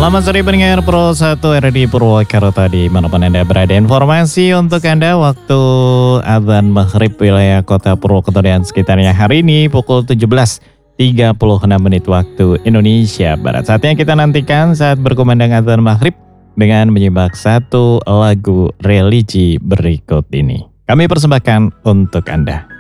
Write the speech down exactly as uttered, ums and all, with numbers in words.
Selamat sore pendengar Pro satu R D Purwakarta dimanapun Anda berada. Informasi untuk Anda waktu adzan maghrib wilayah kota Purwokerto dan sekitarnya hari ini pukul tujuh belas tiga puluh enam menit waktu Indonesia Barat. Saatnya kita nantikan saat berkumandang adzan maghrib dengan menyimak satu lagu religi berikut ini. Kami persembahkan untuk Anda.